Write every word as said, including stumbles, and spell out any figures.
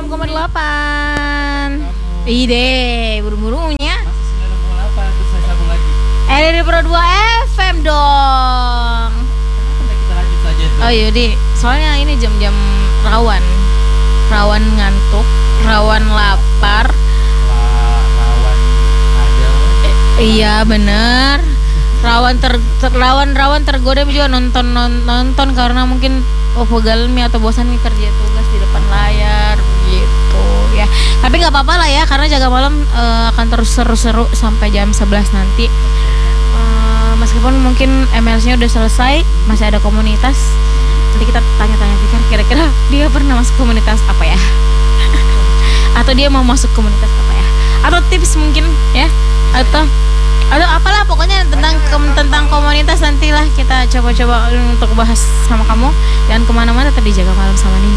enam koma delapan. Ide, buru-burunya. Masih sembilan koma delapan, terus saya sambung lagi. R R I Pro dua F M dong. Kenapa kita lanjut saja tuh? Oh yaudah, soalnya ini jam-jam rawan. Rawan ngantuk, rawan lapar. La- Rawan ada. Iya bener. Rawan ter, ter rawan rawan tergoda juga nonton non, nonton karena mungkin oh pegal mi atau bosan nih kerja tugas di depan layar gitu ya. Tapi nggak apa-apa lah ya karena jaga malam eh, akan terus seru-seru sampai jam sebelas nanti. Eh, meskipun mungkin M L C-nya udah selesai, masih ada komunitas. Nanti kita tanya-tanya Fikar kira-kira dia pernah masuk komunitas apa ya? Atau dia mau masuk komunitas apa ya? Atau tips mungkin ya? Atau atau apalah pokoknya tentang kom- tentang komunitas nantilah kita coba-coba untuk bahas sama kamu. Jangan kemana-mana, tetap dijaga malam sama Nindi.